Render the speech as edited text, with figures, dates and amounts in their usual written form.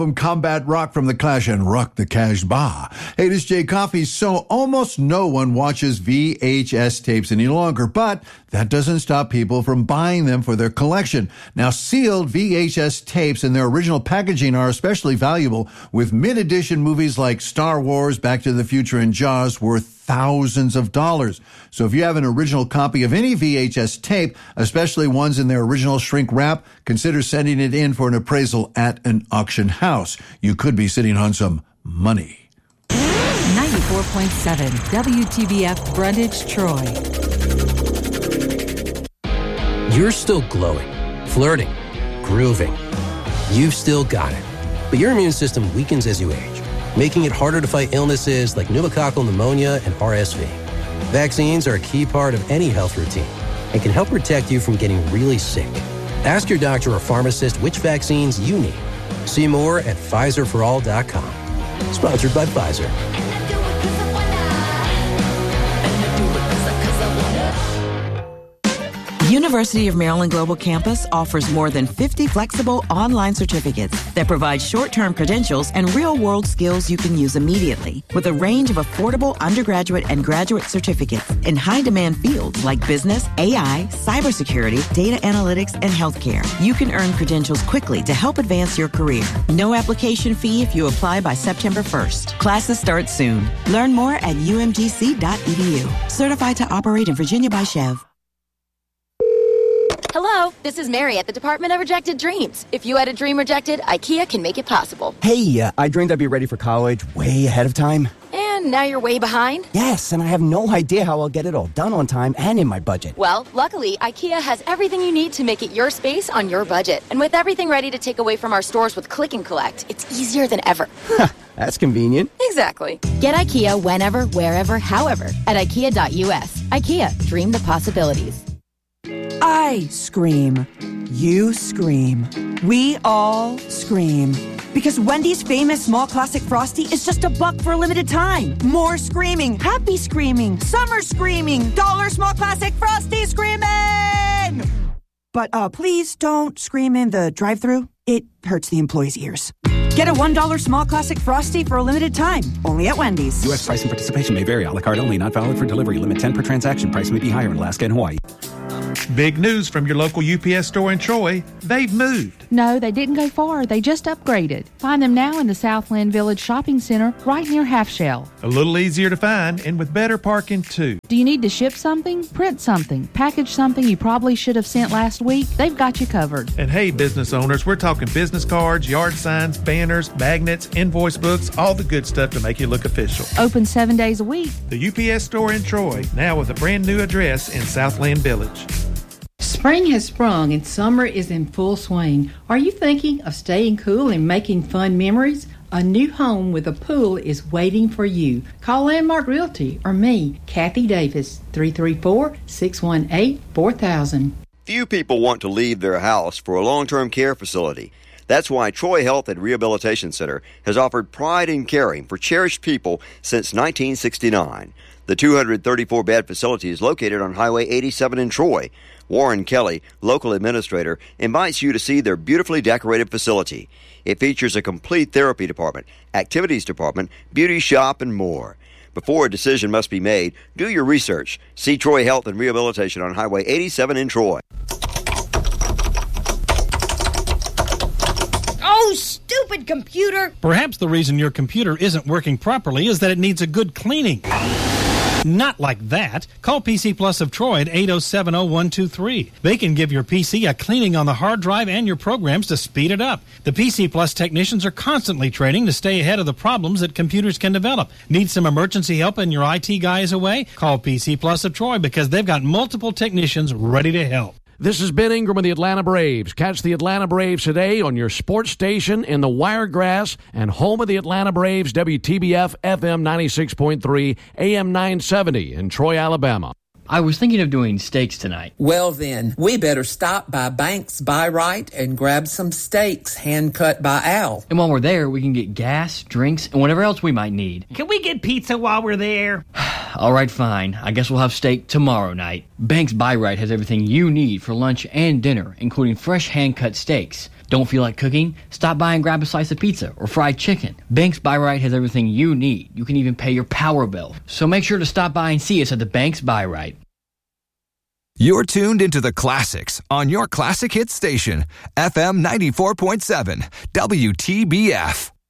From Combat Rock from The Clash and Rock the Cash Ba. Hey, this is Jay Coffey. So almost no one watches VHS tapes any longer, but that doesn't stop people from buying them for their collection. Now, sealed VHS tapes in their original packaging are especially valuable, with mid-edition movies like Star Wars, Back to the Future, and Jaws worth thousands of dollars. So if you have an original copy of any VHS tape, especially ones in their original shrink wrap, consider sending it in for an appraisal at an auction house. You could be sitting on some money. 94.7 WTBF Brundage, Troy. You're still glowing, flirting, grooving. You've still got it. But your immune system weakens as you age, making it harder to fight illnesses like pneumococcal pneumonia and RSV. Vaccines are a key part of any health routine and can help protect you from getting really sick. Ask your doctor or pharmacist which vaccines you need. See more at PfizerForAll.com. Sponsored by Pfizer. University of Maryland Global Campus offers more than 50 flexible online certificates that provide short-term credentials and real-world skills you can use immediately, with a range of affordable undergraduate and graduate certificates in high-demand fields like business, AI, cybersecurity, data analytics, and healthcare. You can earn credentials quickly to help advance your career. No application fee if you apply by September 1st. Classes start soon. Learn more at umgc.edu. Certified to operate in Virginia by Chev. Hello, this is Mary at the Department of Rejected Dreams. If you had a dream rejected, IKEA can make it possible. Hey, I dreamed I'd be ready for college way ahead of time. And now you're way behind? Yes, and I have no idea how I'll get it all done on time and in my budget. Well, luckily, IKEA has everything you need to make it your space on your budget. And with everything ready to take away from our stores with Click and Collect, it's easier than ever. That's convenient. Exactly. Get IKEA whenever, wherever, however at IKEA.us. IKEA, dream the possibilities. I scream. You scream. We all scream. Because Wendy's famous small classic Frosty is just $1 for a limited time. More screaming, happy screaming, summer screaming, dollar small classic Frosty screaming! But please don't scream in the drive-thru. It hurts the employees' ears. Get a $1 small classic Frosty for a limited time. Only at Wendy's. U.S. price and participation may vary. A la carte only. Not valid for delivery. Limit 10 per transaction. Price may be higher in Alaska and Hawaii. Big news from your local UPS store in Troy. They've moved. No, they didn't go far. They just upgraded. Find them now in the Southland Village Shopping Center right near Half Shell. A little easier to find and with better parking too. Do you need to ship something, print something, package something you probably should have sent last week? They've got you covered. And hey, business owners, we're talking business cards, yard signs, banners, magnets, invoice books, all the good stuff to make you look official. Open 7 days a week. The UPS store in Troy, now with a brand new address in Southland Village. Spring has sprung and summer is in full swing. Are you thinking of staying cool and making fun memories? A new home with a pool is waiting for you. Call Landmark Realty or me, Kathy Davis, 334-618-4000. Few people want to leave their house for a long-term care facility. That's why Troy Health and Rehabilitation Center has offered pride in caring for cherished people since 1969. The 234-bed facility is located on Highway 87 in Troy. Warren Kelly, local administrator, invites you to see their beautifully decorated facility. It features a complete therapy department, activities department, beauty shop, and more. Before a decision must be made, do your research. See Troy Health and Rehabilitation on Highway 87 in Troy. Oh, stupid computer! Perhaps the reason your computer isn't working properly is that it needs a good cleaning. Not like that. Call PC Plus of Troy at 807-0123. They can give your PC a cleaning on the hard drive and your programs to speed it up. The PC Plus technicians are constantly training to stay ahead of the problems that computers can develop. Need some emergency help and your IT guy is away? Call PC Plus of Troy because they've got multiple technicians ready to help. This is Ben Ingram of the Atlanta Braves. Catch the Atlanta Braves today on your sports station in the Wiregrass and home of the Atlanta Braves, WTBF FM 96.3, AM 970 in Troy, Alabama. I was thinking of doing steaks tonight. Well then, we better stop by Banks Buy Right and grab some steaks hand cut by Al. And while we're there, we can get gas, drinks, and whatever else we might need. Can we get pizza while we're there? All right, fine. I guess we'll have steak tomorrow night. Banks Buy Right has everything you need for lunch and dinner, including fresh hand-cut steaks. Don't feel like cooking? Stop by and grab a slice of pizza or fried chicken. Banks Buy Right has everything you need. You can even pay your power bill. So make sure to stop by and see us at the Banks Buy Right. You're tuned into the classics on your classic hit station, FM 94.7, WTBF.